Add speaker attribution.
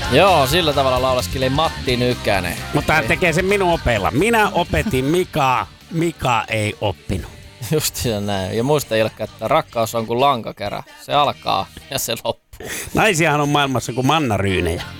Speaker 1: Joo, sillä tavalla laulaskeli Matti Nykänen.
Speaker 2: Mutta hän tekee sen minun opeilla. Minä opetin Mikaa, Mika ei oppinut.
Speaker 1: Just se näin. Ja muista Ilkka, että rakkaus on kuin lankakerä. Se alkaa ja se loppuu.
Speaker 2: Naisiahan on maailmassa kuin mannaryynejä.